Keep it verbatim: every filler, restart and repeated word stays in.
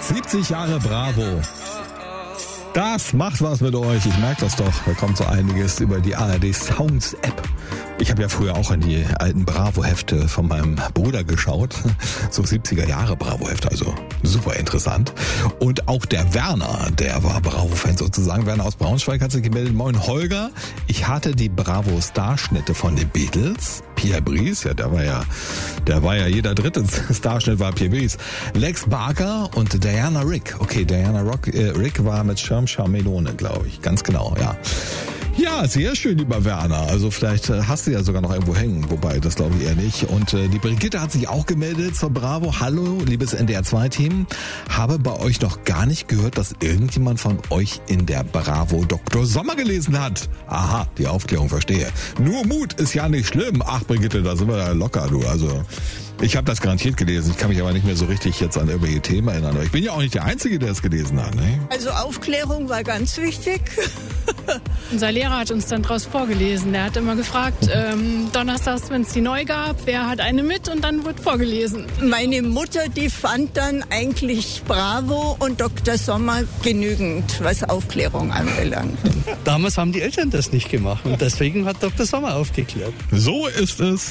siebzig Jahre Bravo. Das macht was mit euch, ich merke das doch. Da kommt so einiges über die A R D Sounds App. Ich habe ja früher auch in die alten Bravo-Hefte von meinem Bruder geschaut. So siebziger Jahre Bravo-Hefte, also super interessant. Und auch der Werner, der war Bravo-Fan sozusagen. Werner aus Braunschweig hat sich gemeldet. Moin Holger, ich hatte die Bravo-Starschnitte von den Beatles. Pierre Brice, ja, der war ja, der war ja jeder dritte Starschnitt war Pierre Brice. Lex Barker und Diana Rick. Okay, Diana Rock, äh, Rick war mit Schirm Charmelone, glaube ich. Ganz genau, ja. Ja, sehr schön, lieber Werner. Also vielleicht hast du ja sogar noch irgendwo hängen, wobei, das glaube ich eher nicht. Und äh, die Brigitte hat sich auch gemeldet zur Bravo. Hallo, liebes N D R zwei Team. Habe bei euch noch gar nicht gehört, dass irgendjemand von euch in der Bravo Doktor Sommer gelesen hat. Aha, die Aufklärung verstehe. Nur Mut ist ja nicht schlimm. Ach, Brigitte, da sind wir ja locker, du. Also ich habe das garantiert gelesen. Ich kann mich aber nicht mehr so richtig jetzt an irgendwelche Themen erinnern. Aber ich bin ja auch nicht der Einzige, der es gelesen hat. Ne? Also Aufklärung war ganz wichtig. Unser Lehrer hat uns dann draus vorgelesen. Der hat immer gefragt, ähm, donnerstags, wenn es die neu gab, wer hat eine mit und dann wird vorgelesen. Meine Mutter, die fand dann eigentlich Bravo und Doktor Sommer genügend, was Aufklärung anbelangt. Damals haben die Eltern das nicht gemacht und deswegen hat Doktor Sommer aufgeklärt. So ist es.